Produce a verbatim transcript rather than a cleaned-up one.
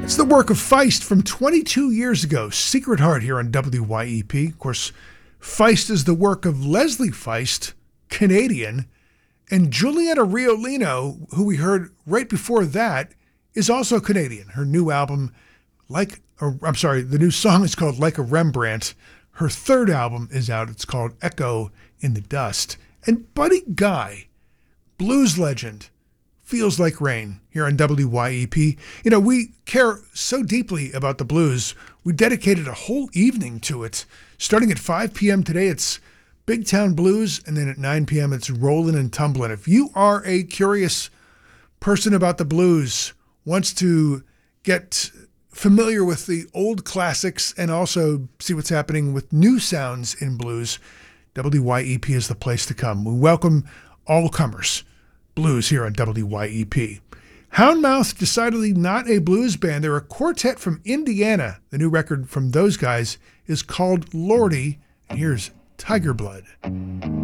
It's the work of Feist from twenty-two years ago, Secret Heart here on W Y E P. Of course, Feist is the work of Leslie Feist, Canadian, and Juliana Riolino, who we heard right before that, is also Canadian. Her new album, like, or, I'm sorry, the new song is called Like a Rembrandt. Her third album is out. It's called Echo in the Dust. And Buddy Guy, blues legend, Feels Like Rain here on W Y E P. You know, we care so deeply about the blues. We dedicated a whole evening to it. Starting at five p.m. today, it's Big Town Blues, and then at nine p.m. it's Rollin' and Tumblin'. If you are a curious person about the blues, wants to get familiar with the old classics and also see what's happening with new sounds in blues, W Y E P is the place to come. We welcome all comers. Blues here on W Y E P. Houndmouth, decidedly not a blues band. They're a quartet from Indiana. The new record from those guys is called Lordy. And here's Tiger Blood.